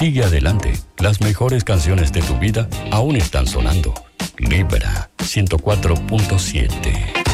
Sigue adelante. Las mejores canciones de tu vida aún están sonando. Vibra 104.7.